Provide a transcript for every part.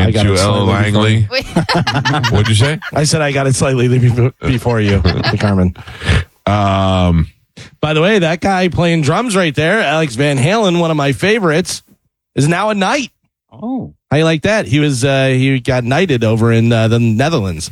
And got to it Ella slightly Langley. What'd you say? I said I got it slightly before you, Carmen. By the way, that guy playing drums right there, Alex Van Halen, one of my favorites, is now a knight. Oh. How you like that? He got knighted over in the Netherlands.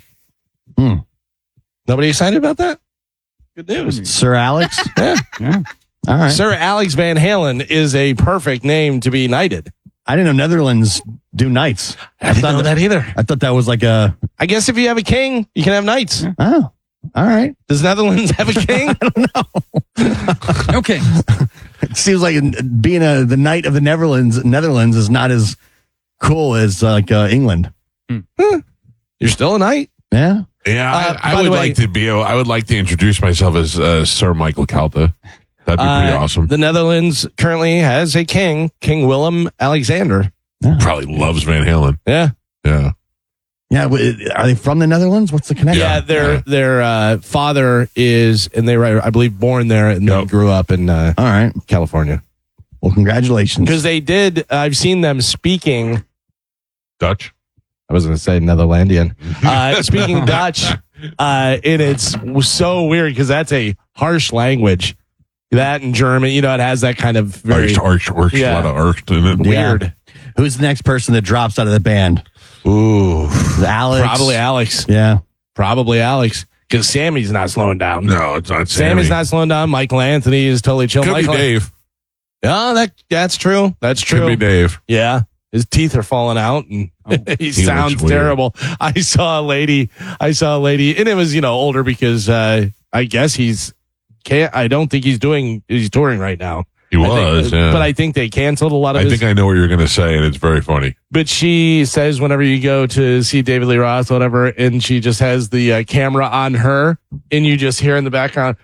Nobody excited about that? Good news. Sir Alex? Yeah. All right. Sir Alex Van Halen is a perfect name to be knighted. I didn't know Netherlands do knights. I didn't know that either. I thought that was like a... I guess if you have a king, you can have knights. Oh, all right. Does Netherlands have a king? I don't know. Okay. It seems like being the knight of the Netherlands is not as cool as like England. You're still a knight? Yeah. Yeah, by I the would way- like to be. I would like to introduce myself as Sir Michael Calta. That'd be pretty awesome. The Netherlands currently has a king, King Willem Alexander. Probably loves Van Halen. Yeah. Yeah. Yeah. Are they from the Netherlands? What's the connection? Yeah, their father is, and they were, I believe, born there and then grew up in All right. California. Well, congratulations. Because they did, I've seen them speaking, Dutch. I was going to say Netherlandian, speaking Dutch, and it's so weird because that's a harsh language. That and German, it has that kind of very Arch, a lot of arch in it. weird. Who's the next person that drops out of the band? Ooh, Alex. probably Alex. Yeah. Probably Alex. Because Sammy's not slowing down. No, it's not Sammy. Sammy's not slowing down. Michael Anthony is totally chill. Could be Michael, Dave. Yeah, that's true. That's true. Could be Dave. Yeah. His teeth are falling out and he sounds looks weird. terrible. I saw a lady, and it was, older because I guess I don't think he's touring right now. He was, yeah. But I think they canceled a lot of I think I know what you're going to say, and it's very funny. But she says whenever you go to see David Lee Roth, whatever, and she just has the camera on her, and you just hear in the background.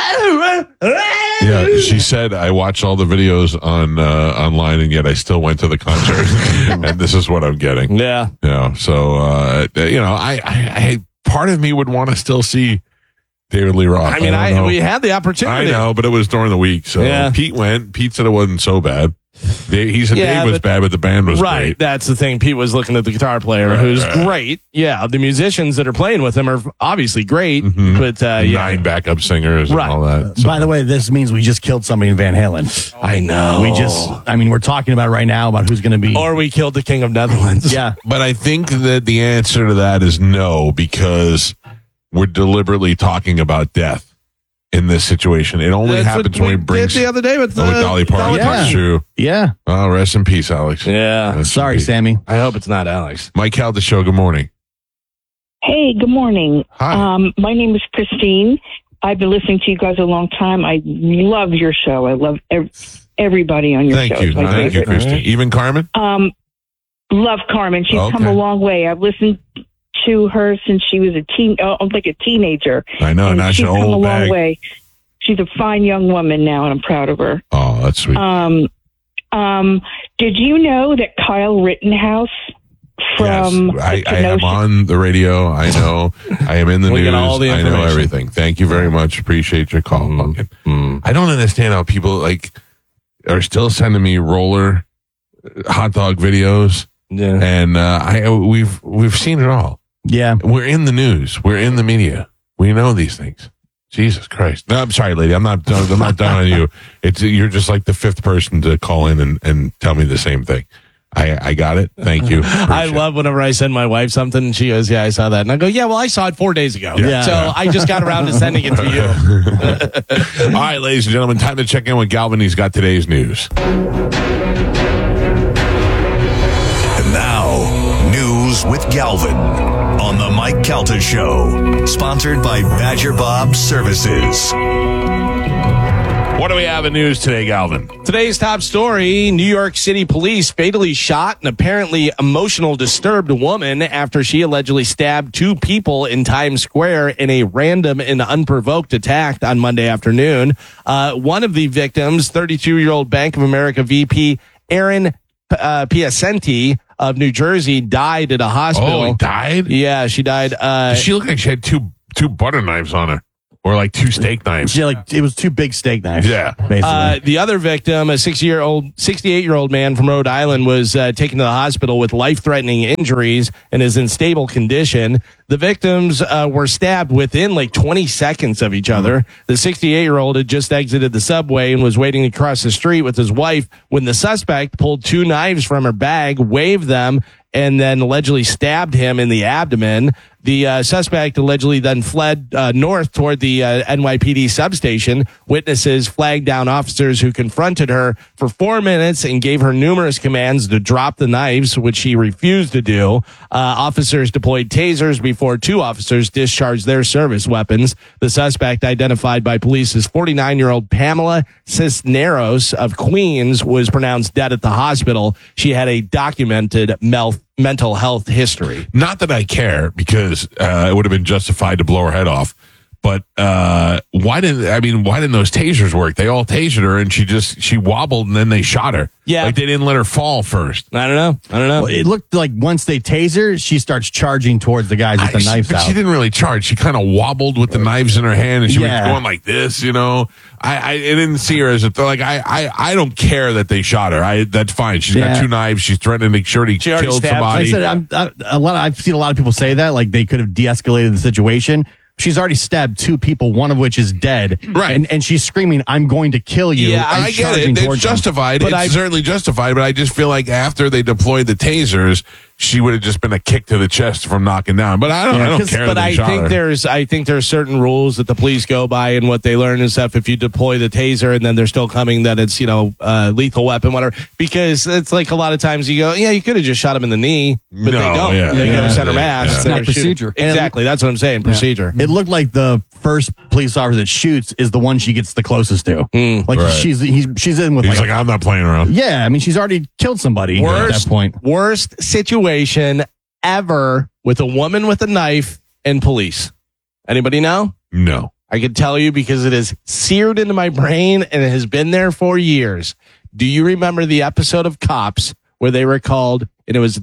Yeah, she said, I watched all the videos on online, and yet I still went to the concert, and this is what I'm getting. Yeah. Yeah, so, I part of me would want to still see David Lee Roth. I mean, we had the opportunity. I know, but it was during the week, so Yeah. Pete went. Pete said it wasn't so bad. He said Dave was bad, but the band was right. great. That's the thing. Pete was looking at the guitar player, who's great. Yeah, the musicians that are playing with him are obviously great, but 9 backup singers Right. and all that. So. By the way, this means we just killed somebody in Van Halen. I know. We're talking about right now about who's going to be. Or we killed the King of Netherlands. Yeah. But I think that the answer to that is no, because we're deliberately talking about death in this situation. It only That's happens what when we we bring did the other day with Dolly Parton. Dolly Parton. That's true. Yeah. Oh, rest in peace, Alex. Yeah. Rest in Sorry, peace. Sammy. I hope it's not Alex. Mike Calda Show, good morning. Hey, good morning. Hi. My name is Christine. I've been listening to you guys a long time. I love your show. I love everybody on your Thank show. you. It's my Thank you, favorite. Christy. Even Carmen? Love Carmen. She's Okay. come a long way. I've listened to her since she was a teenager. I know. And Now she's she's an come a old long bag. way. She's a fine young woman now, and I'm proud of her. Oh, that's sweet. Did you know that Kyle Rittenhouse from yes, I am Kenosha- on the radio. I know. I am in the We news. get all the I know information. everything. Thank you very much. Appreciate your call. I don't understand how people are still sending me roller hot dog videos, Yeah. and we've seen it all. Yeah. We're in the news. We're in the media. We know these things. Jesus Christ! No, I'm sorry, lady. I'm not done on you. You're just like the 5th person to call in and tell me the same thing. I got it. Thank you. I love whenever I send my wife something and she goes, yeah, I saw that. And I go, yeah, well, I saw it 4 days ago. Yeah. So I just got around to sending it to you. All right, ladies and gentlemen, time to check in with Galvin. He's got today's news. And now, news with Galvin on the Mike Calta Show, sponsored by Badger Bob Services. What do we have in news today, Galvin? Today's top story, New York City police fatally shot an apparently emotional disturbed woman after she allegedly stabbed 2 people in Times Square in a random and unprovoked attack on Monday afternoon. One of the victims, 32-year-old Bank of America VP Erin Piacenti of New Jersey, died at a hospital. Oh, he died? Yeah, she died. She looked like she had two butter knives on her. Or like 2 steak knives. Yeah, like it was 2 big steak knives. Yeah. basically. The other victim, a 68-year-old man from Rhode Island, was taken to the hospital with life-threatening injuries and is in stable condition. The victims were stabbed within like 20 seconds of each other. The 68-year-old had just exited the subway and was waiting to cross the street with his wife when the suspect pulled 2 knives from her bag, waved them, and then allegedly stabbed him in the abdomen. The suspect allegedly then fled north toward the NYPD substation. Witnesses flagged down officers who confronted her for 4 minutes and gave her numerous commands to drop the knives, which she refused to do. Officers deployed tasers before 2 officers discharged their service weapons. The suspect, identified by police as 49-year-old Pamela Cisneros of Queens, was pronounced dead at the hospital. She had a documented mental health history. Not that I care, because it would have been justified to blow her head off. But why didn't those tasers work? They all tasered her, and she wobbled, and then they shot her. Yeah. Like they didn't let her fall first. I don't know. Well, it looked like once they taser, she starts charging towards the guys with the knives But out. she didn't really charge. She kind of wobbled with the knives in her hand, and she was going like this, you know. I didn't see her as I don't care that they shot her. That's fine. She's got 2 knives. She's threatening to make sure he killed stabbed- somebody. Like I said, I've seen a lot of people say that, like they could have de-escalated the situation. She's already stabbed 2 people, one of which is dead. Right. And she's screaming, "I'm going to kill you." Yeah, and I get charging it. It's towards them. justified. It's certainly justified, but I just feel like after they deployed the tasers, she would have just been a kick to the chest from knocking down. But I don't care. But that they shot her. I think there's certain rules that the police go by and what they learn and stuff. If you deploy the taser and then they're still coming, that it's lethal weapon, whatever. Because it's like a lot of times you go, yeah, you could have just shot him in the knee, but they don't. Yeah, they go to center yeah, mass. yeah. It's not procedure. Exactly. That's what I'm saying. Procedure. It looked like the first police officer that shoots is the one she gets the closest to. Like Right. she's in with He's like, I'm not playing around. yeah. I mean, she's already killed somebody at that point. Worst situation ever with a woman with a knife and police. Anybody know? No. I can tell you because it is seared into my brain and it has been there for years. Do you remember the episode of Cops where they were called and it was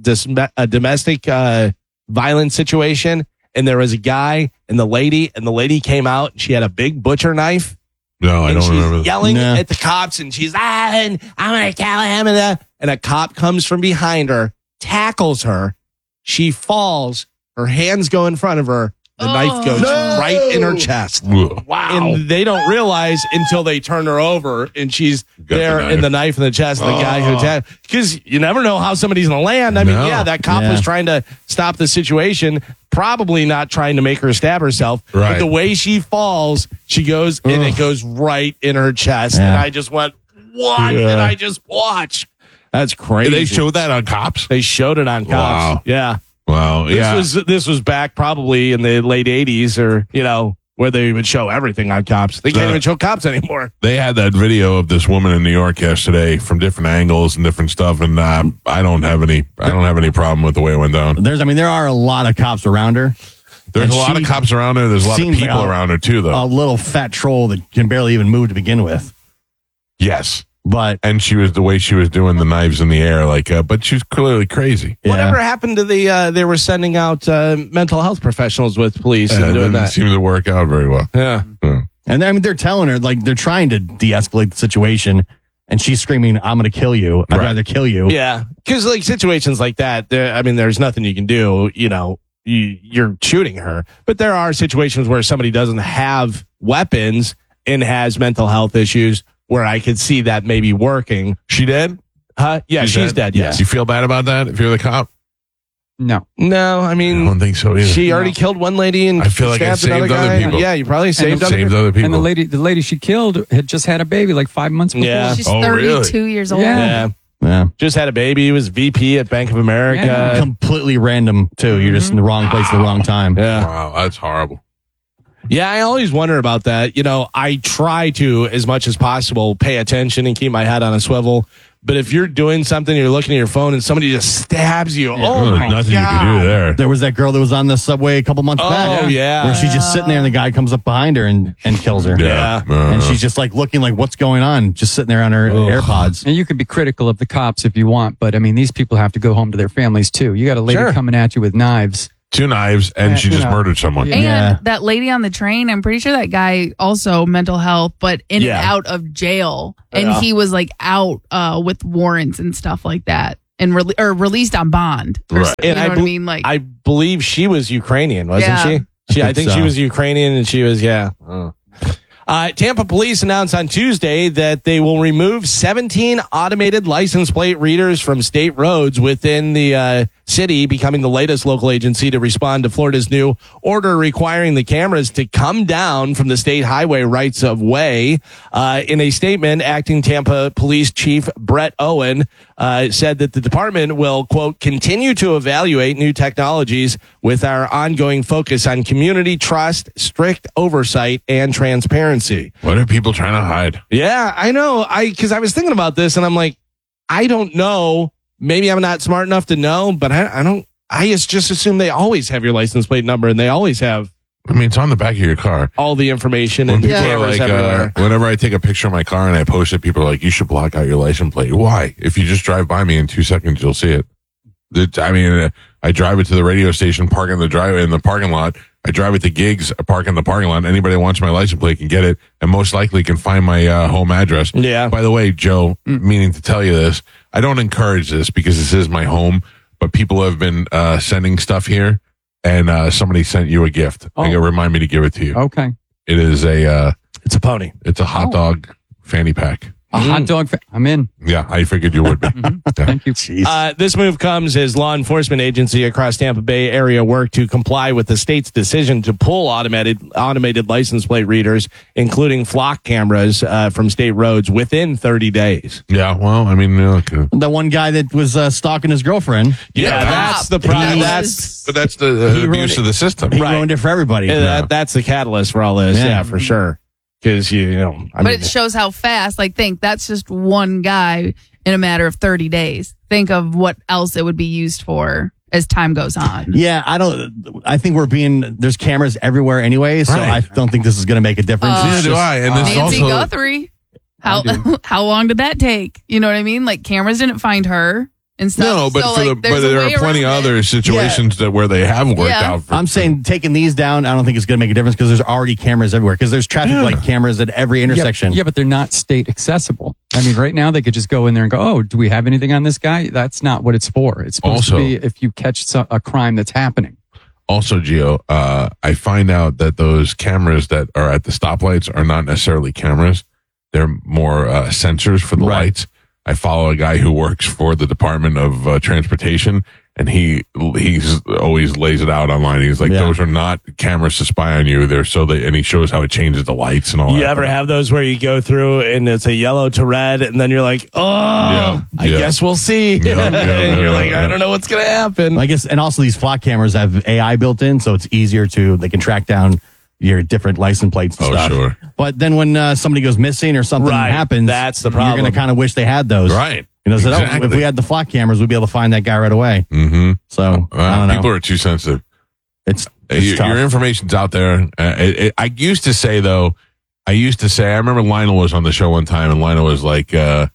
a domestic violence situation and there was a guy and the lady came out and she had a big butcher knife? No, I And don't she's remember. yelling No. at the cops and she's, and I'm going to kill him. And a cop comes from behind her, tackles her. She falls. Her hands go in front of her. The knife goes right in her chest. Ugh. And they don't realize until they turn her over and she's Got there the knife. in the knife in the chest of the guy who attacked. Because you never know how somebody's going to land. I mean, No. yeah, that cop Yeah. was trying to stop the situation, probably not trying to make her stab herself. Right. But the way she falls, she goes and it goes right in her chest. Yeah. And I just went, what Yeah. did I just watch? That's crazy. Did they show that on Cops? They showed it on Cops. Wow. Yeah. Wow. Yeah. This was back probably in the late 80s or, where they would show everything on Cops. They can't even show Cops anymore. They had that video of this woman in New York yesterday from different angles and different stuff, and I don't have any problem with the way it went down. There are a lot of cops around her. There's And a lot of she cops around her. There's a lot of seems people like around her too, though. A little fat troll that can barely even move to begin with. Yes, But and she was the way she was doing the knives in the air, but she was clearly crazy. Whatever happened to they were sending out mental health professionals with police and And it doing didn't that. seem to work out very well. Yeah. And they're telling her, like, they're trying to de-escalate the situation, and she's screaming, "I'm going to kill you. I'd rather kill you." Yeah. Because like situations like that, there's nothing you can do. You're shooting her. But there are situations where somebody doesn't have weapons and has mental health issues where I could see that maybe working. She dead? Huh? Yeah, she's dead. Yes. You feel bad about that if you're the cop? No. No, I I mean, don't think so either. she already killed one lady and I feel like I stabbed another saved other guy. people. Yeah, you probably saved other saved other people. And the lady she killed had just had a baby like 5 months before. Yeah. She's Oh, 32 really? years old. Yeah. Yeah. Just had a baby. He was VP at Bank of America. Yeah. Completely random, too. You're just in the wrong place at the wrong time. Yeah. Wow, that's horrible. Yeah, I always wonder about that. I try to, as much as possible, pay attention and keep my head on a swivel. But if you're doing something, you're looking at your phone and somebody just stabs you. Oh, There's my nothing you God. can do there. There was that girl that was on the subway a couple months back. Oh, yeah. Where she's just sitting there and the guy comes up behind her and kills her. Yeah. And she's just like looking like, what's going on? Just sitting there on her AirPods. And you can be critical of the cops if you want, but I mean, these people have to go home to their families too. You got a lady Sure. coming at you with knives. 2 knives, and she just murdered someone. Yeah. And Yeah. that lady on the train, I'm pretty sure that guy also mental health, but in and out of jail. And he was like out with warrants and stuff like that. And released on bond. Right. You And know what I mean? Like, I believe she was Ukrainian, wasn't Yeah. she? I think so. she was Ukrainian, and she was Tampa police announced on Tuesday that they will remove 17 automated license plate readers from state roads within the city, becoming the latest local agency to respond to Florida's new order requiring the cameras to come down from the state highway rights of way. In a statement, acting Tampa Police Chief Brett Owen said that the department will, quote, continue to evaluate new technologies with our ongoing focus on community trust, strict oversight, and transparency. What are people trying to hide? Yeah, I know. Because I was thinking about this, and I'm like, I don't know. Maybe I'm not smart enough to know, but I don't. I just assume they always have your license plate number, and they always have I mean, it's on the back of your car. all the information When and people are cameras like, everywhere. whenever I take a picture of my car and I post it, people are like, you should block out your license plate. Why? If you just drive by me in 2 seconds, you'll see it. I drive it to the radio station, park in the parking lot. I drive it to gigs, I park in the parking lot. Anybody that wants my license plate can get it, and most likely can find my home address. Yeah. By the way, Joe, meaning to tell you this, I don't encourage this because this is my home, but people have been sending stuff here, and somebody sent you a gift. Oh. They gotta remind me to give it to you. Okay. It is It's a pony. it's a hot dog fanny pack. A hot dog. I'm in. Yeah, I figured you would be. Yeah. Thank you. This move comes as law enforcement agency across Tampa Bay area work to comply with the state's decision to pull automated license plate readers, including flock cameras, from state roads within 30 days. Yeah, well, I mean, The one guy that was stalking his girlfriend, Yeah, that's the problem. but that's the abuse of the system. he Right. ruined it for everybody. That's the catalyst for all this. Yeah, for sure. Because but it shows how fast. Like, that's just one guy in a matter of 30 days. Think of what else it would be used for as time goes on. Yeah, I think there's cameras everywhere anyway, so Right. I don't think this is going to make a difference. It's Neither do just- I. And this Nancy also, Guthrie. How long did that take? You know what I mean? Like, cameras didn't find her and stuff. no, but So, but there's a there way are plenty of around other it. situations where they have worked Yeah. out. I'm saying taking these down, I don't think it's going to make a difference because there's already cameras everywhere. Because there's traffic light cameras at every intersection. Yeah, but they're not state accessible. I mean, right now they could just go in there and go, "Oh, do we have anything on this guy?" That's not what it's for. It's supposed Also- to be if you catch a crime that's happening. Also, Gio, I find out that those cameras that are at the stoplights are not necessarily cameras. They're more sensors for the lights. I follow a guy who works for the Department of Transportation, and he's always lays it out online. He's like, those are not cameras to spy on you. They're and he shows how it changes the lights and all that. You ever have those where you go through and it's a yellow to red, and then you're like, I guess we'll see. And you're like, I don't know what's going to happen. I guess, and also these flock cameras have AI built in, so it's easier they can track down your different license plates and stuff. Sure. But then when somebody goes missing or something Right. happens, That's the You're problem. going to kind of wish they had those. Right. So, Exactly. if we had the flock cameras, we'd be able to find that guy right away. Mm-hmm. So, I don't know. People are too sensitive. It's Your tough. information's out there. I used to say, I remember Lionel was on the show one time, and Lionel was like, they're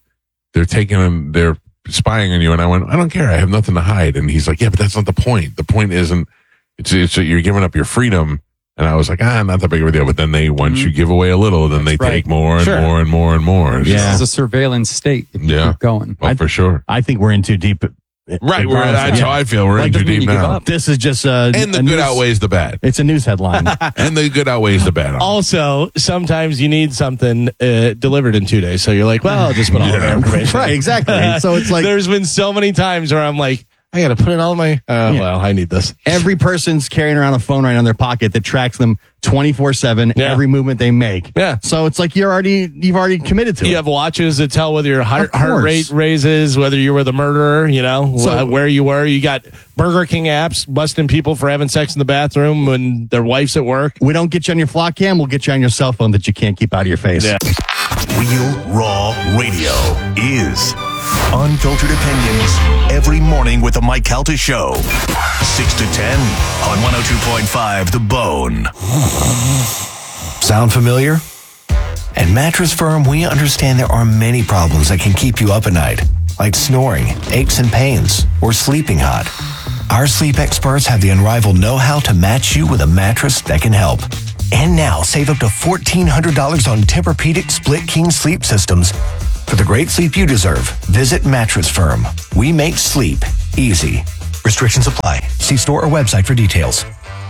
spying on you. And I went, I don't care. I have nothing to hide. And he's like, yeah, but that's not the point. The point isn't, it's you're giving up your freedom. And I was like, not that big of a deal. But then once you give away a little, then they take more and more and more and more. It's Yeah. This is a surveillance state. If you Yeah. keep going. for sure. I think we're in too deep. Right. That's how I feel. We're in too doesn't mean deep you give now. up. This is just And the a good news- outweighs the bad. It's a news headline. And the good outweighs the bad. Also, sometimes you need something delivered in 2 days. So you're like, well, I'll just put all of our information. Right, exactly. So it's like There's been so many times where I'm like, I got to put in all my, well, I need this. every person's carrying around a phone right in their pocket that tracks them 24/7, Yeah. every movement they make. Yeah. So it's like you've already committed to You it. have watches that tell whether your heart course. rate raises, whether you were the murderer, where you were. You got Burger King apps busting people for having sex in the bathroom when their wife's at work. We don't get you on your flock cam, we'll get you on your cell phone that you can't keep out of your face. Yeah. Real Raw Radio is unfiltered opinions every morning with the Mike Calta Show. 6 to 10 on 102.5 The Bone. Sound familiar? At Mattress Firm, we understand there are many problems that can keep you up at night, like snoring, aches and pains, or sleeping hot. Our sleep experts have the unrivaled know-how to match you with a mattress that can help. And now, save up to $1,400 on Tempur-Pedic Split King sleep systems. For the great sleep you deserve, visit Mattress Firm. We make sleep easy. Restrictions apply. See store or website for details.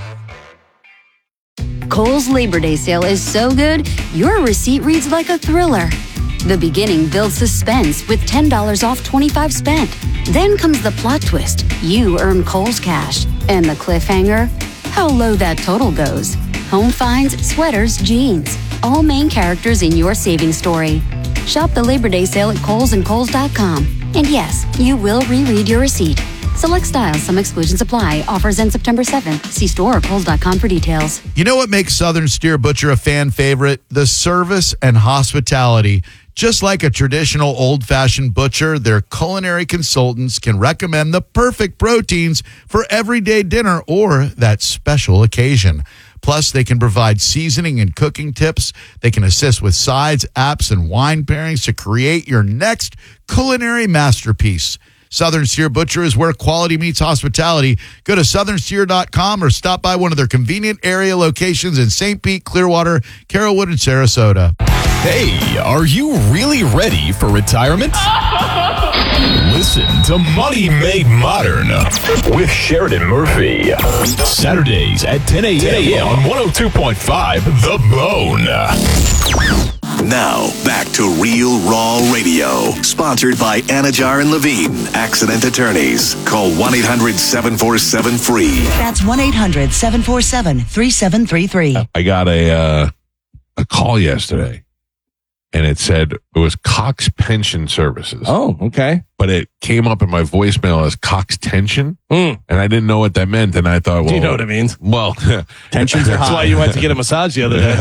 Kohl's Labor Day sale is so good, your receipt reads like a thriller. The beginning builds suspense with $10 off 25 spent. Then comes the plot twist. You earn Kohl's cash. And the cliffhanger? How low that total goes. Home finds, sweaters, jeans. All main characters in your savings story. Shop the Labor Day sale at Kohl's and Kohl's.com. And yes, you will reread your receipt. Select styles, some exclusions apply. Offers end September 7th. See store or Kohl's.com for details. You know what makes Southern Steer Butcher a fan favorite? The service and hospitality. Just like a traditional old-fashioned butcher, their culinary consultants can recommend the perfect proteins for everyday dinner or that special occasion. Plus, they can provide seasoning and cooking tips. They can assist with sides, apps, and wine pairings to create your next culinary masterpiece. Southern Steer Butcher is where quality meets hospitality. Go to southernsteer.com or stop by one of their convenient area locations in St. Pete, Clearwater, Carrollwood, and Sarasota. Hey, are you really ready for retirement? Listen to Money Made Modern with Sheridan Murphy. Saturdays at 10 a.m. on 102.5 The Bone. Now, back to Real Raw Radio. Sponsored by Anajar and Levine, Accident Attorneys. Call 1-800-747-FREE. That's 1-800-747-3733. I got a call yesterday, and it said it was Cox Pension Services. Oh, okay. But it came up in my voicemail as Cox Tension, and I didn't know what that meant. And I thought, well, do you know what it means? Well, tensions are high. That's why you went to get a massage the other day.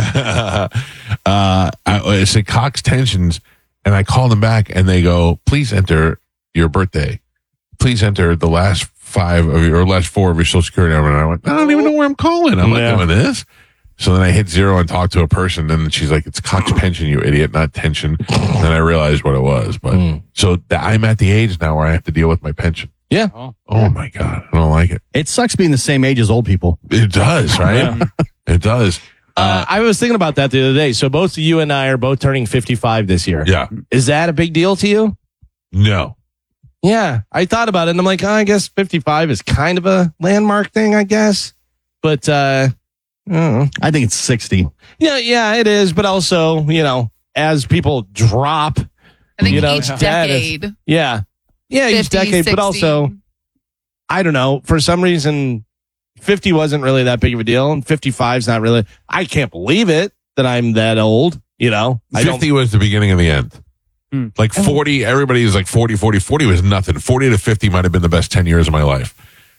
It said Cox Tensions, and I called them back, and they go, "Please enter your birthday. Please enter the last 5 of your, or last 4 of your Social Security number." And I went, "I don't even know where I'm calling. I'm not doing this." So then I hit 0 and talked to a person, and she's like, "It's Cox Pension, you idiot, not tension." And then I realized what it was. But so I'm at the age now where I have to deal with my pension. Yeah. Oh my God, I don't like it. It sucks being the same age as old people. It does, right? It does. I was thinking about that the other day. So both you and I are both turning 55 this year. Yeah. Is that a big deal to you? No. Yeah. I thought about it, and I'm like, I guess 55 is kind of a landmark thing, I guess. But, I think it's 60. Yeah, it is. But also, as people drop, I think each decade. Yeah, 50, each decade. 60. But also, I don't know. For some reason, 50 wasn't really that big of a deal, and 55 is not really. I can't believe it that I'm that old. 50 was the beginning of the end. Like 40, everybody is like 40. 40 was nothing. 40 to 50 might have been the best 10 years of my life.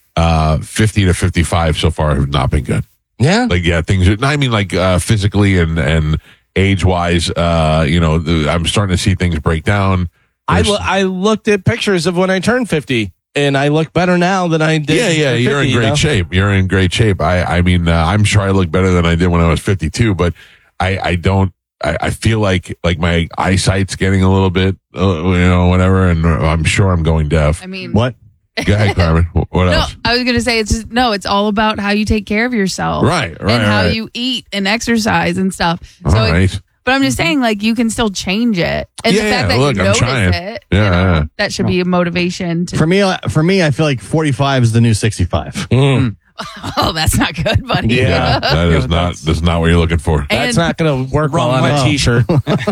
50 to 55 so far have not been good. Yeah. Things are, I mean, physically and age wise, I'm starting to see things break down. I looked at pictures of when I turned 50, and I look better now than I did. Yeah, you're in great shape. You're in great shape. I mean, I'm sure I look better than I did when I was 52, but I feel like my eyesight's getting a little bit, whatever, and I'm sure I'm going deaf. I mean, what? Go ahead, Carmen. What else? I was going to say it's all about how you take care of yourself. Right. And how you eat and exercise and stuff. So but I'm just saying, you can still change it. And the fact that you notice it, that should be a motivation. For me, I feel like 45 is the new 65. Oh, that's not good, buddy. Yeah, that's not what you're looking for. That's not going to work well on a t-shirt.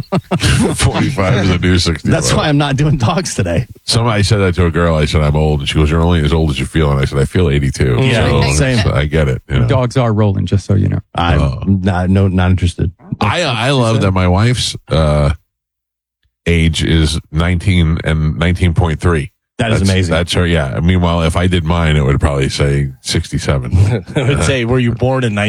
45 is a new 60. That's why I'm not doing dogs today. Somebody said that to a girl. I said, I'm old. And she goes, you're only as old as you feel. And I said, I feel 82. Yeah, same. So I get it. Dogs are rolling, just so you know. I'm not interested. I love that my wife's age is 19 and 19.3. That's amazing. That's her, yeah. Meanwhile, if I did mine, it would probably say 67. It would say, were you born in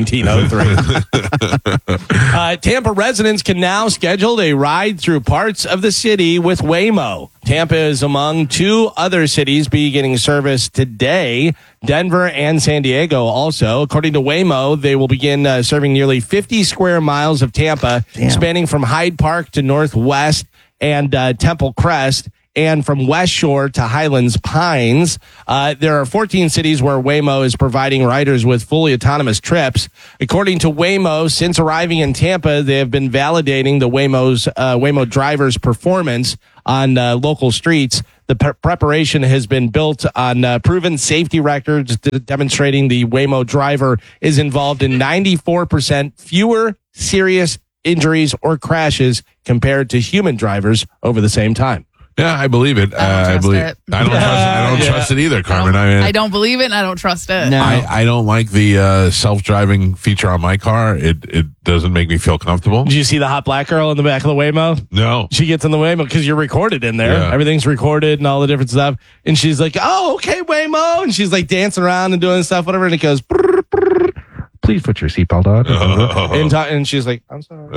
1903? Tampa residents can now schedule a ride through parts of the city with Waymo. Tampa is among 2 other cities beginning service today, Denver and San Diego also. According to Waymo, they will begin serving nearly 50 square miles of Tampa, spanning from Hyde Park to Northwest and Temple Crest. and from West Shore to Highlands Pines. There are 14 cities where Waymo is providing riders with fully autonomous trips. According to Waymo, since arriving in Tampa, they have been validating the Waymo drivers' performance on local streets. The preparation has been built on proven safety records demonstrating the Waymo driver is involved in 94% fewer serious injuries or crashes compared to human drivers over the same time. Yeah, I believe it. I don't trust it either, Carmen. I don't believe it, and I don't trust it. No. I don't like the self-driving feature on my car. It doesn't make me feel comfortable. Did you see the hot black girl in the back of the Waymo? No. She gets in the Waymo because you're recorded in there. Yeah. Everything's recorded and all the different stuff. And she's like, oh, okay, Waymo. And she's like dancing around and doing stuff, whatever. And it goes, brr, brr. Please put your seatbelt on. And she's like, I'm sorry.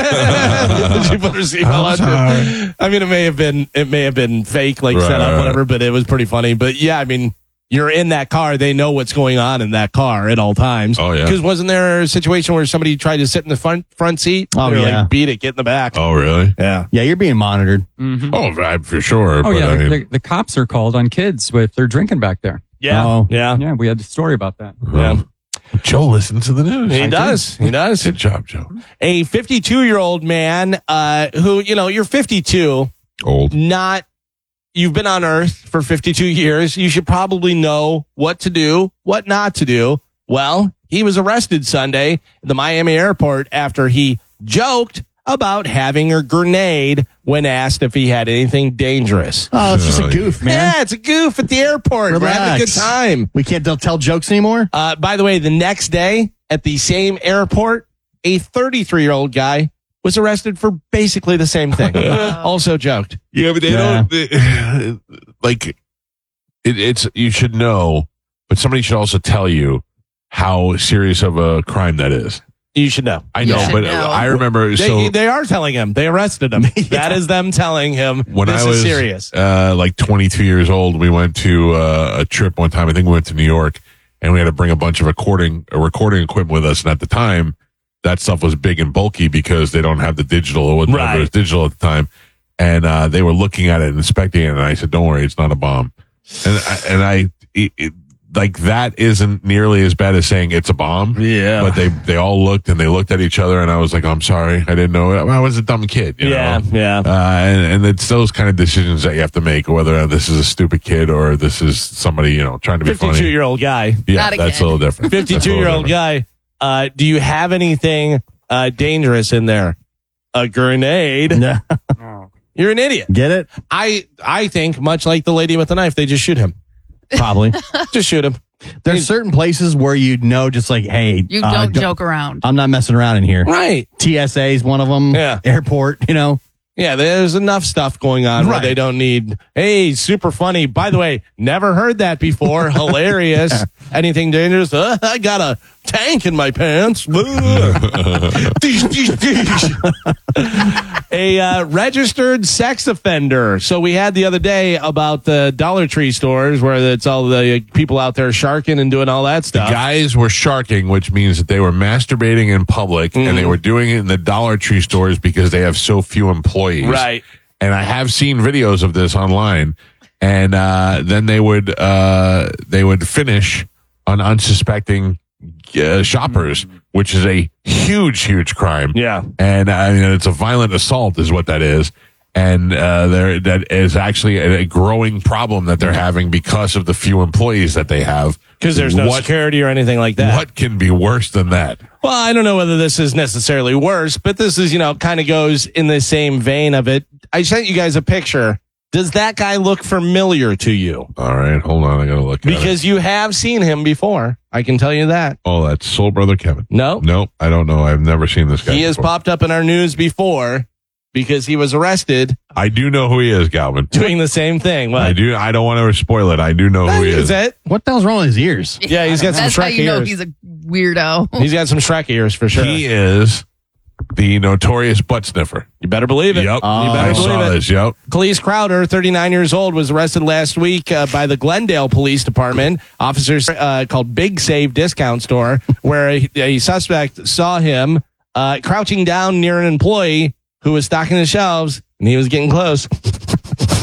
She put her seatbelt on. I mean, it may have been fake, like set up, whatever, but it was pretty funny. But yeah, I mean, you're in that car. They know what's going on in that car at all times. Oh, yeah. Because wasn't there a situation where somebody tried to sit in the front seat? Oh, They were yeah. like, beat it, get in the back. Oh, really? Yeah. Yeah, you're being monitored. Oh, for sure. Oh, but yeah. I mean, The cops are called on kids if they're drinking back there. Yeah. Oh. Yeah. Yeah, we had a story about that. Yeah. Joe listens to the news. He does. He does. Good job, Joe. A 52-year-old man who, you're 52, Old. you've been on Earth for 52 years. You should probably know what to do, what not to do. Well, he was arrested Sunday at the Miami airport after he joked about having a grenade when asked if he had anything dangerous. Oh, it's just a goof, man. Yeah, it's a goof at the airport. We're having a good time. We can't tell jokes anymore? By the way, the next day at the same airport, a 33-year-old guy was arrested for basically the same thing. Also joked. Yeah, but they don't like it's. You should know, but somebody should also tell you how serious of a crime that is. You should know. I know, but I remember. They are telling him. They arrested him. That is them telling him When this I was is serious. like 22 years old, we went to a trip one time. I think we went to New York, and we had to bring a bunch of recording equipment with us. And at the time, that stuff was big and bulky because they don't have the digital. It wasn't it was digital at the time, and they were looking at it and inspecting it. And I said, "Don't worry, it's not a bomb." Like that isn't nearly as bad as saying it's a bomb. Yeah. But they all looked and they looked at each other and I was like, I'm sorry. I didn't know. I was a dumb kid. You know? Yeah. And it's those kind of decisions that you have to make, whether this is a stupid kid or this is somebody, trying to be funny. 52-year-old guy. Yeah, that's a little different. 52-year-old guy. Do you have anything dangerous in there? A grenade? No. You're an idiot. Get it? I think, much like the lady with the knife, they just shoot him. Probably. Just shoot him. There's certain places where you'd know, just like, hey, You don't joke around. I'm not messing around in here. Right. TSA is one of them. Yeah. Airport, Yeah, there's enough stuff going on where they don't need, hey, super funny. By the way, never heard that before. Hilarious. Anything dangerous? I got a tank in my pants. A registered sex offender. So we had the other day about the Dollar Tree stores where it's all the people out there sharking and doing all that stuff. The guys were sharking, which means that they were masturbating in public and they were doing it in the Dollar Tree stores because they have so few employees. Right. And I have seen videos of this online. And then they would finish on unsuspecting shoppers, which is a huge crime. Yeah. And it's a violent assault is what that is. And that is actually a growing problem that they're having because of the few employees that they have. Because there's no security or anything like that. What can be worse than that? Well, I don't know whether this is necessarily worse, but this is, kind of goes in the same vein of it. I sent you guys a picture. Does that guy look familiar to you? All right, hold on. I got to look at it. Because you have seen him before. I can tell you that. Oh, that's Soul Brother Kevin. No. Nope, I don't know. I've never seen this guy He has before. popped up in our news before because he was arrested I do know who he is, Galvin. doing the same thing. What? I do. I don't want to spoil it. I do know who he is. Is it? What the hell's wrong with his ears? Yeah, he's got some That's how Shrek you know ears. he's a weirdo. He's got some Shrek ears for sure. He is the notorious butt sniffer. You better believe it. Yep. You better I saw believe it. this. Yep. Khalees Crowder, 39 years old, was arrested last week by the Glendale Police Department. Officers called Big Save Discount Store, where a suspect saw him crouching down near an employee who was stocking the shelves, and he was getting close. Is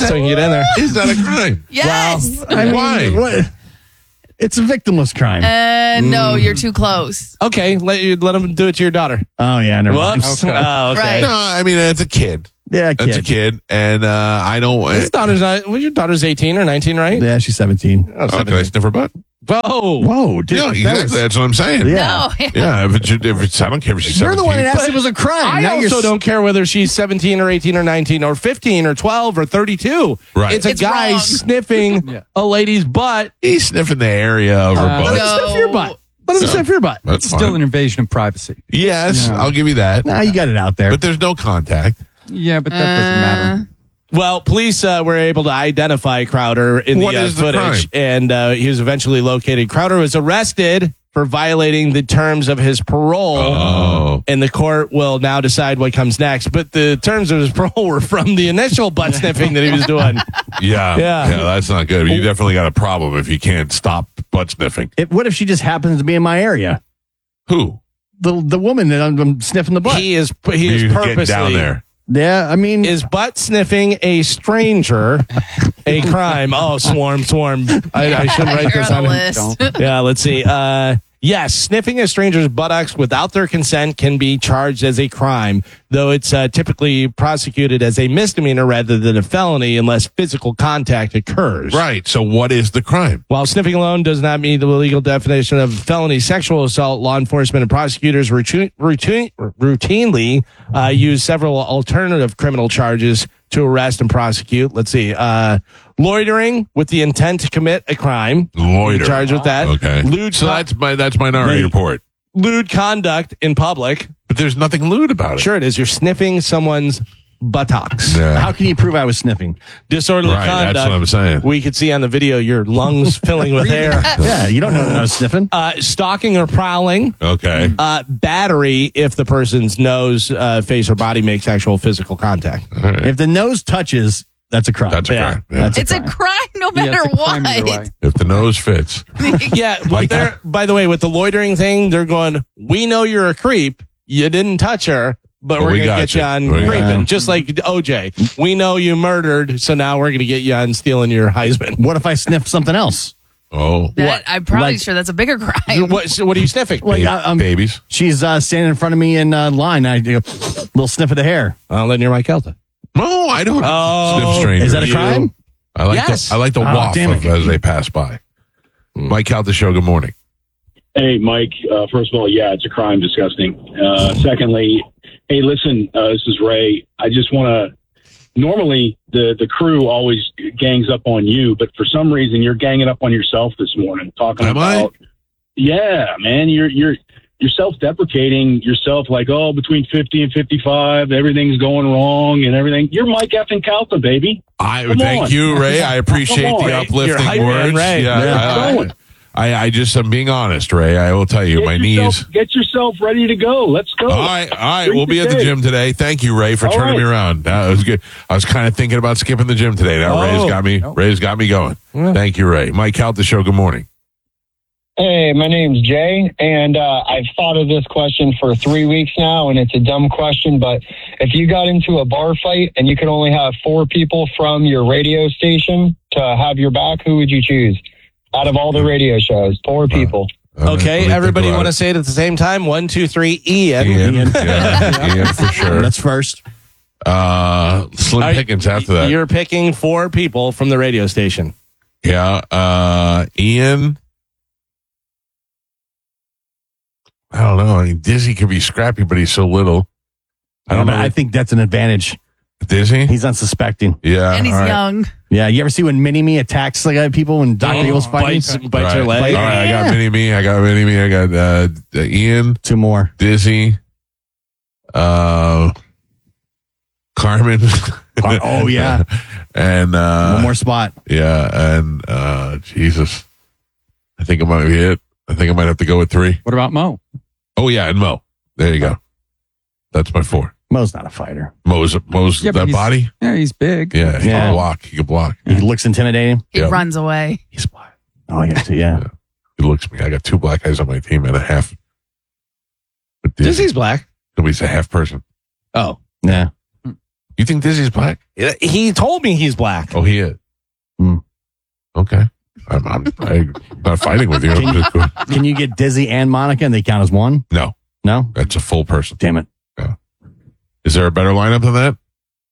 so you can get in there. Is that a crime? Yes. I mean, Why? what? It's a victimless crime. No, you're too close. Okay, let him do it to your daughter. Oh, yeah. Never mind. Whoops. Oh, okay. Right. No, I mean, it's a kid. Yeah, That's a kid. And I don't. His daughter's not. Well, your daughter's 18 or 19, right? Yeah, she's 17. Oh, Can I sniff her butt? Whoa. Whoa, dude. Yeah, that exactly. was- That's what I'm saying. Yeah. No. Yeah, if it's, I don't care if she's You're 17. the one that asked if it was a crime. I Now also you're don't care whether she's 17 or 18 or 19 or 15 or 12 or 32. Right. It's a It's guy wrong. sniffing a lady's butt. He's sniffing the area of her butt. Let him sniff your butt. Let him sniff your butt. That's It's still fine. an invasion of privacy. Yes, Yeah. I'll give you that. Nah, you got it out there. But there's no contact. Yeah, but that doesn't matter. Well, police were able to identify Crowder in What the is the footage, crime? and he was eventually located. Crowder was arrested for violating the terms of his parole, Oh. and the court will now decide what comes next. But the terms of his parole were from the initial butt sniffing that he was doing. Yeah. Yeah. That's not good. You definitely got a problem if you can't stop butt sniffing. What if she just happens to be in my area? Who? The woman that I'm sniffing the butt. He is You're getting purposely down there. Yeah, I mean, Is butt sniffing a stranger a crime? Oh, swarm. I shouldn't write You're this on on the him. list. Yeah, let's see. Yes, sniffing a stranger's buttocks without their consent can be charged as a crime, though it's typically prosecuted as a misdemeanor rather than a felony unless physical contact occurs. Right. So what is the crime? While sniffing alone does not meet the legal definition of felony sexual assault, law enforcement and prosecutors routinely use several alternative criminal charges to arrest and prosecute. Let's see. Loitering with the intent to commit a crime. Loiter. Charged with that. Okay. Lewd, So that's Minority Report. lewd conduct in public. But there's nothing lewd about it. Sure it is. You're sniffing someone's buttocks. Yeah. how can you prove I was sniffing? Disorderly Right, conduct. that's what I'm saying. We could see on the video your lungs filling with air. Yeah, you don't know that I was sniffing. Stalking or prowling. Okay. Battery if the person's nose, face, or body makes actual physical contact. If the nose touches, that's a crime. That's a crime. Yeah. That's a It's a crime. crime no Yeah, matter it's a crime either way. what. If the nose fits. Yeah, but they're, by the way, with the loitering thing, they're going, we know you're a creep. You didn't touch her, but we're we going to got get you. you on We got creeping. you. Just like OJ. We know you murdered, so now we're going to get you on stealing your Heisman. What if I sniff something else? Oh. I'm probably Like- sure that's a bigger crime. What are you sniffing? Like, Babies. she's standing in front of me in line. I do a little sniff of the hair. Well, then you're Mike Kelta. No, I don't Oh. sniff strangers. Is that a crime? I like Yes. the waft damn of it. as they pass by. Mike out the show. Good morning. Hey, Mike. First of all, yeah, it's a crime. Disgusting. Secondly, hey, listen, this is Ray. I just want to. Normally, the crew always gangs up on you, but for some reason, you're ganging up on yourself this morning. Talking Am I? about, yeah, man, you're self-deprecating yourself, like, oh, between 50 and 55, everything's going wrong and everything. You're Mike effing Calta, baby. Thank on. you, Ray. I appreciate Come on. the You're uplifting hype man, words. Ray. Yeah, I'm being honest, Ray. I will tell you, my knees. Get yourself ready to go. Let's go. All right. Drink We'll be at the today. gym today. Thank you, Ray, for All turning me right. around. That was good. I was kind of thinking about skipping the gym today. Now Ray's got me. Ray's got me going. Thank you, Ray. Mike out the show. Good morning. Hey, my name's Jay, and I've thought of this question for 3 weeks now, and it's a dumb question, but if you got into a bar fight and you could only have 4 people from your radio station to have your back, who would you choose? Out of all the radio shows, 4 people. Okay, everybody want to say it at the same time? 1, 2, 3, Ian. Ian, yeah, Ian for sure. That's first. Slim Pickens after that. You're picking 4 people from the radio station. Yeah, Ian. I don't know. I mean, Dizzy could be scrappy, but he's so little. I don't know. I think that's an advantage. Dizzy? He's unsuspecting. Yeah. And he's all right. young. Yeah, you ever see when Mini-Me attacks like people when Dr. Evil's fighting? Bites your leg. All right, I got Mini-Me. I got Ian. 2 more. Dizzy. Carmen. Oh, yeah. And 1 more spot. yeah, and Jesus. I think it might be it. I think I might have to go with 3. What about Mo? Oh yeah, and Mo. There you go. That's my 4. Mo's not a fighter. Mo's Yeah, but that he's- body. Yeah, he's big. Yeah, he Yeah. can block. He can block. He looks intimidating. He Yeah. runs away. He's black. Oh, yeah. He looks at me. I got 2 black guys on my team and a half. But Dizzy's black. Nobody's a half person. Oh. Yeah. You think Dizzy's black? He told me he's black. Oh, he is. Okay. I'm not fighting with you. Can you get Dizzy and Monica and they count as one? No. No? That's a full person. Damn it. Yeah. Is there a better lineup than that?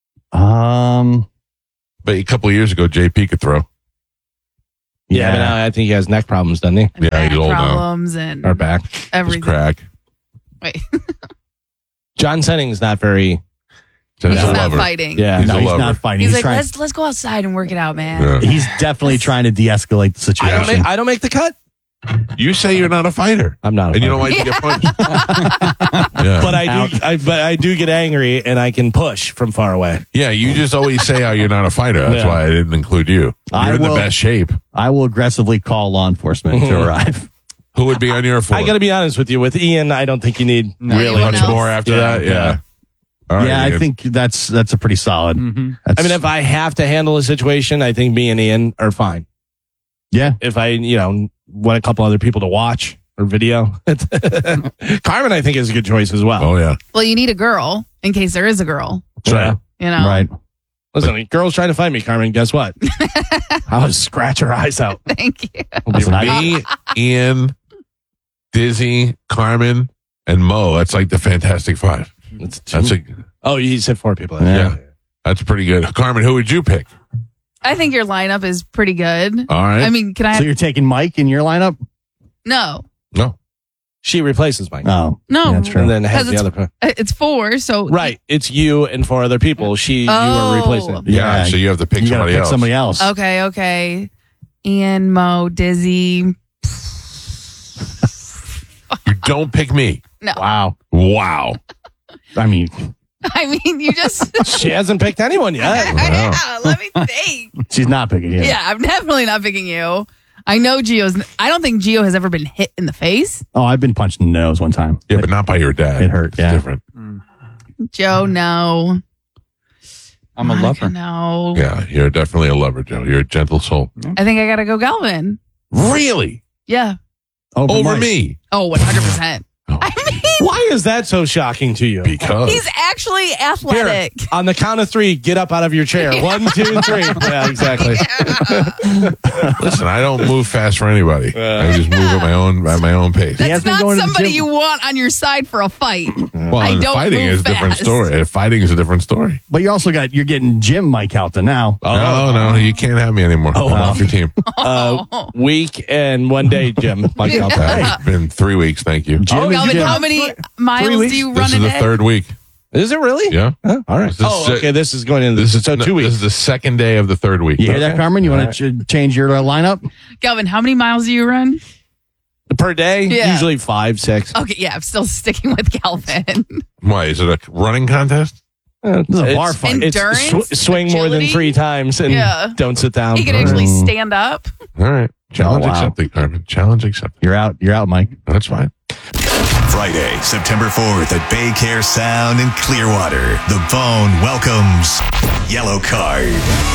But a couple of years ago, JP could throw. Yeah, but now I think he has neck problems, doesn't he? Yeah, he's old now. Problems and Or back. everything. His crack. Wait. John Senning's not very... He's not fighting. Yeah. He's not fighting. He's like, trying, let's go outside and work it out, man. Yeah. He's definitely trying to de-escalate the situation. I don't make the cut. You say you're not a fighter. I'm not a And you fighter. don't like to get punched. Yeah. But I do get angry and I can push from far away. Yeah, you just always say how you're not a fighter. That's why I didn't include you. You're in the best shape. I will aggressively call law enforcement to arrive. Who would be on your floor? I got to be honest with you. With Ian, I don't think you need really much more after that. Yeah. All right, I Ian. think that's a pretty solid. I mean, if I have to handle a situation, I think me and Ian are fine. Yeah. If I, want a couple other people to watch or video. Carmen, I think, is a good choice as well. Oh, yeah. Well, you need a girl in case there is a girl. That's right. You know? Right. Listen, girls trying to find me, Carmen. Guess what? I'll scratch her eyes out. Thank you. Me, Ian, Dizzy, Carmen, and Mo. That's like the Fantastic Five. Oh, you said 4 people. Yeah. That's pretty good. Carmen, who would you pick? I think your lineup is pretty good. All right. I mean, can I? So you're taking Mike in your lineup? No. No. She replaces Mike. Oh. No. Yeah, that's true. And then has 'Cause the other. It's 4, so. Right. It's you and 4 other people. You are replacing. Yeah, so you have to pick you gotta somebody else. Okay. Ian, Mo, Dizzy. You don't pick me. No. Wow. I mean, you just. She hasn't picked anyone yet. Yeah, let me think. she's not picking you. Yeah, I'm definitely not picking you. I know I don't think Gio has ever been hit in the face. Oh, I've been punched in the nose one time. Yeah, but not by your dad. It hurt. It's Yeah. different. Joe, no. I'm a lover. No. Yeah, you're definitely a lover, Joe. You're a gentle soul. I think I got to go Galvin. Really? Yeah. Over Mike. me? Oh, 100%. Why is that so shocking to you? Because He's actually athletic. Here, on the count of 3, get up out of your chair. 1, 2, 3. Yeah, exactly. listen, I don't move fast for anybody. I just move at my own pace. That's not somebody you want on your side for a fight. Well, I and don't fighting move is a different fast. story. Fighting is a different story. But you're getting Jim Mike Calta now. No, you can't have me anymore. I'm off your team. Week and 1 day, Jim. Like It's been 3 weeks. Thank you. Oh, Galvin, how many miles do you run This is a the day? 3rd week. Is it really? Yeah. Huh? All right. Okay. This is going into This is 2 weeks. This is the 2nd day of the 3rd week. You hear that, Carmen? You want to change your lineup? Galvin, how many miles do you run? Per day? Yeah. Usually 5, 6. Okay, yeah, I'm still sticking with Galvin. Why? Is it a running contest? This is a bar fight. Endurance? Swing more than 3 times and don't sit down. He can actually stand up. All right. Challenge wow. accepted, Carmen. Challenge accepted. You're out, Mike. That's fine. Friday, September 4th at Bay Care Sound in Clearwater. The Bone welcomes Yellow Card.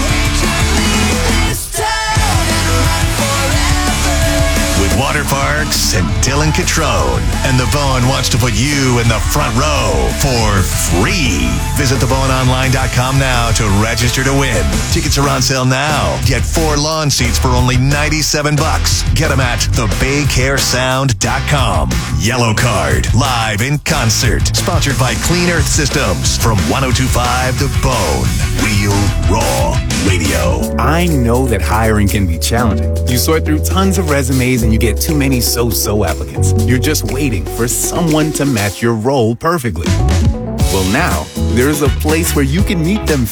With Water Parks and Dylan Catrone. And The Bone wants to put you in the front row for free. Visit theboneonline.com now to register to win. Tickets are on sale now. Get 4 lawn seats for only $97. Get them at thebaycaresound.com. Yellow Card, live in concert. Sponsored by Clean Earth Systems from 102.5 The Bone. Real Raw Radio. I know that hiring can be challenging. You sort through tons of resumes and you get too many so-so applicants. You're just waiting for someone to match your role perfectly. Well, now, there's a place where you can meet them